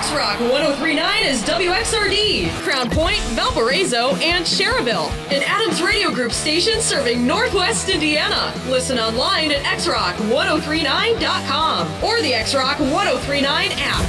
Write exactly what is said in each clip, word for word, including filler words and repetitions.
X-Rock one oh three point nine is W X R D, Crown Point, Valparaiso, and Cherryville. An Adams Radio Group station serving Northwest Indiana. Listen online at x rock ten thirty-nine dot com or the X-Rock ten thirty-nine app.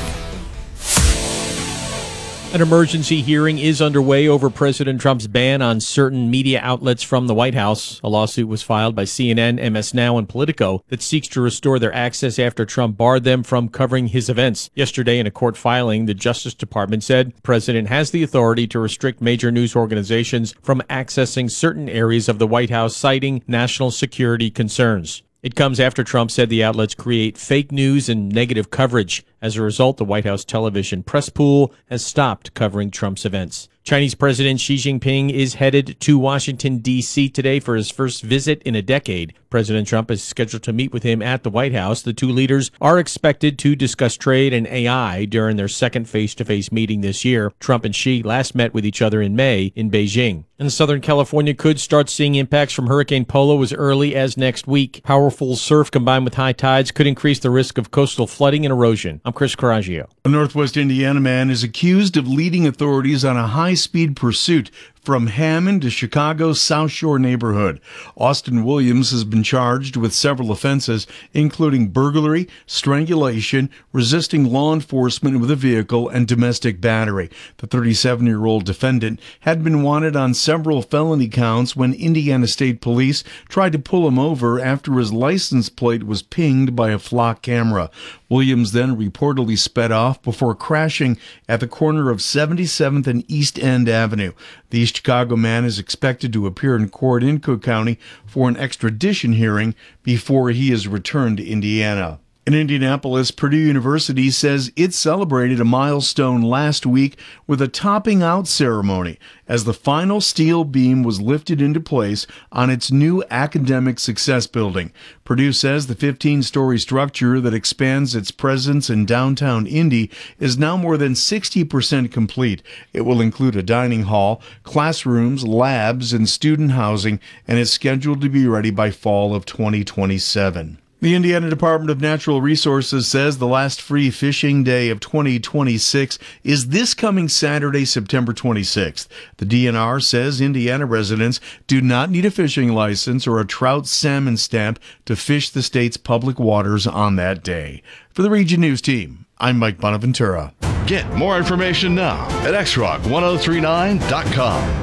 An emergency hearing is underway over President Trump's ban on certain media outlets from the White House. A lawsuit was filed by C N N, M S Now, and Politico that seeks to restore their access after Trump barred them from covering his events. Yesterday, in a court filing, the Justice Department said the president has the authority to restrict major news organizations from accessing certain areas of the White House, citing national security concerns. It comes after Trump said the outlets create fake news and negative coverage. As a result, the White House television press pool has stopped covering Trump's events. Chinese President Xi Jinping is headed to Washington, D C today for his first visit in a decade. President Trump is scheduled to meet with him at the White House. The two leaders are expected to discuss trade and A I during their second face-to-face meeting this year. Trump and Xi last met with each other in May in Beijing. And Southern California could start seeing impacts from Hurricane Polo as early as next week. Powerful surf combined with high tides could increase the risk of coastal flooding and erosion. I'm Chris Coraggio. A Northwest Indiana man is accused of leading authorities on a high-speed pursuit from Hammond to Chicago's South Shore neighborhood. Austin Williams has been charged with several offenses, including burglary, strangulation, resisting law enforcement with a vehicle, and domestic battery. The thirty-seven-year-old defendant had been wanted on several felony counts when Indiana State Police tried to pull him over after his license plate was pinged by a flock camera. Williams then reportedly sped off before crashing at the corner of seventy-seventh and East End Avenue. The Chicago man is expected to appear in court in Cook County for an extradition hearing before he is returned to Indiana. In Indianapolis, Purdue University says it celebrated a milestone last week with a topping out ceremony as the final steel beam was lifted into place on its new academic success building. Purdue says the fifteen-story structure that expands its presence in downtown Indy is now more than sixty percent complete. It will include a dining hall, classrooms, labs, and student housing, and is scheduled to be ready by fall of twenty twenty-seven. The Indiana Department of Natural Resources says the last free fishing day of twenty twenty-six is this coming Saturday, September twenty-sixth. The D N R says Indiana residents do not need a fishing license or a trout salmon stamp to fish the state's public waters on that day. For the Region News Team, I'm Mike Bonaventura. Get more information now at x rock ten thirty-nine dot com.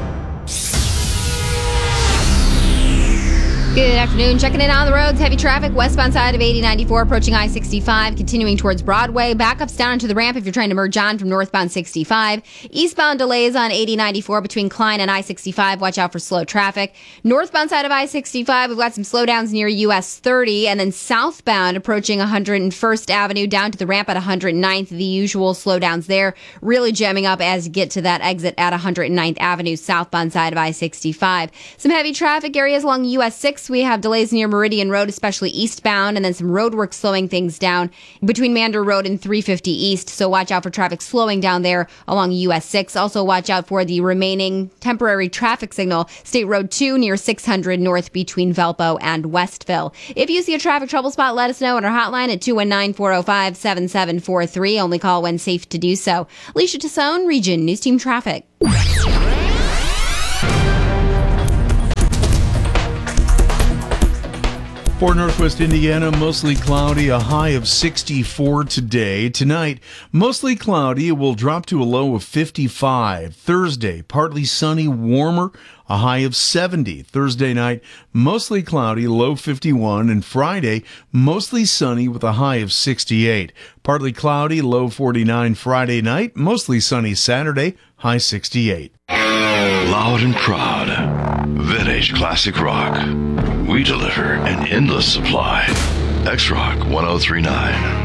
Good afternoon. Checking in on the roads. Heavy traffic westbound side of eighty ninety-four approaching I sixty-five, continuing towards Broadway. Backups down into the ramp if you're trying to merge on from northbound sixty-five. Eastbound delays on eighty ninety-four between Klein and I sixty-five. Watch out for slow traffic. Northbound side of I sixty-five, we've got some slowdowns near U S thirty. And then southbound approaching one hundred first Avenue down to the ramp at one hundred ninth. The usual slowdowns there. Really jamming up as you get to that exit at one hundred ninth Avenue, southbound side of I sixty-five. Some heavy traffic areas along U S six. We have delays near Meridian Road, especially eastbound, and then some road work slowing things down between Mander Road and three fifty East. So watch out for traffic slowing down there along U S six. Also watch out for the remaining temporary traffic signal, State Road two near six hundred North between Valpo and Westville. If you see a traffic trouble spot, let us know on our hotline at two one nine, four oh five, seven seven four three. Only call when safe to do so. Alicia Tassone, Region News Team Traffic. For Northwest Indiana, mostly cloudy, a high of sixty-four today. Tonight, mostly cloudy, it will drop to a low of fifty-five. Thursday, partly sunny, warmer, a high of seventy. Thursday night, mostly cloudy, low fifty-one. And Friday, mostly sunny with a high of sixty-eight. Partly cloudy, low forty-nine Friday night, mostly sunny Saturday, high sixty-eight. Loud and proud, Vintage Classic Rock. We deliver an endless supply. X-Rock ten thirty-nine.